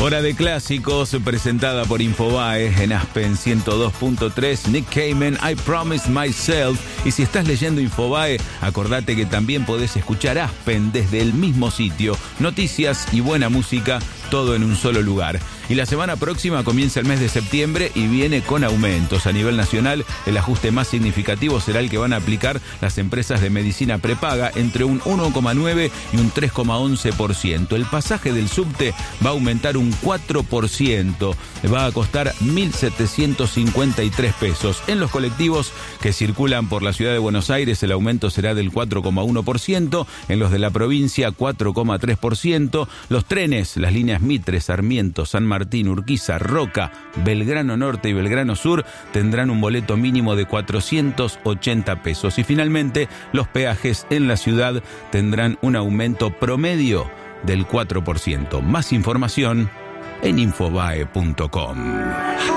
Hora de clásicos, presentada por Infobae en Aspen 102.3, Nick Cayman, I Promised Myself. Y si estás leyendo Infobae, acordate que también podés escuchar Aspen desde el mismo sitio. Noticias y buena música, todo en un solo lugar. Y la semana próxima comienza el mes de septiembre y viene con aumentos. A nivel nacional, el ajuste más significativo será el que van a aplicar las empresas de medicina prepaga, entre un 1,9 y un 3,11%. El pasaje del subte va a aumentar un 4%, va a costar 1.753 pesos. En los colectivos que circulan por la ciudad de Buenos Aires, el aumento será del 4,1%, en los de la provincia 4,3%. Los trenes, las líneas Mitre, Sarmiento, San Martín, Urquiza, Roca, Belgrano Norte y Belgrano Sur tendrán un boleto mínimo de 480 pesos. Y finalmente, los peajes en la ciudad tendrán un aumento promedio del 4%. Más información en infobae.com.